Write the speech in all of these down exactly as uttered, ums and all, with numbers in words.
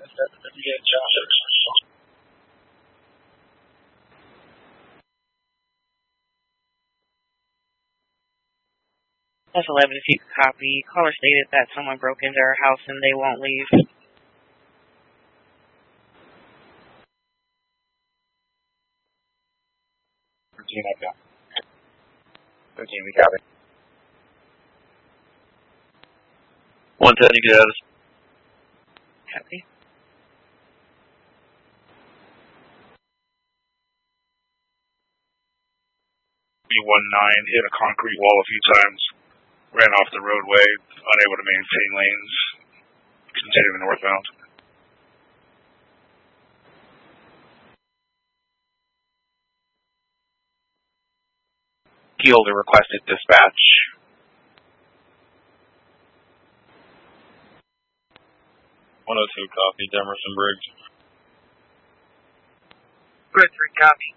That's eleven if you copy. Caller stated that someone broke into her house and they won't leave. thirteen, I got. thirteen, we got it. one ten, you get us. Copy. B one nine hit a concrete wall a few times, ran off the roadway, unable to maintain lanes, continuing northbound. Fielder requested dispatch. one oh two, copy. Demerson Briggs. Grid three, copy.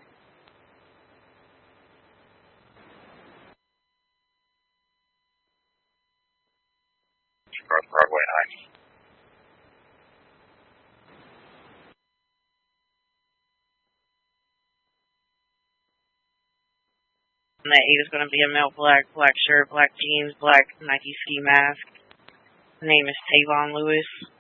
North Broadway nine. And that eight is going to be a male, black, black shirt, black jeans, black Nike ski mask. His name is Tavon Lewis.